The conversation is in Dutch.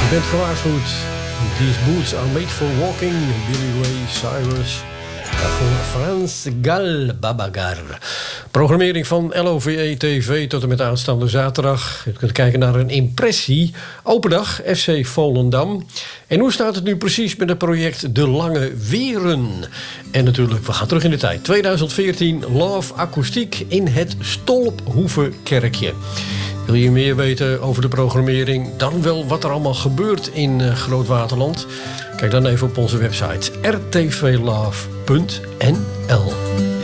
bent gewaarschuwd. These boots are made for walking. Billy Ray Cyrus. Voor Frans Gal Babagar. Programmering van LOVE TV tot en met aanstaande zaterdag. Je kunt kijken naar een impressie. Open dag, FC Volendam. En hoe staat het nu precies met het project De Lange Weren? En natuurlijk, we gaan terug in de tijd. 2014, Love Akoestiek in het Stolphoevenkerkje. Wil je meer weten over de programmering? Dan wel wat er allemaal gebeurt in Groot Waterland? Kijk dan even op onze website rtvlove.nl.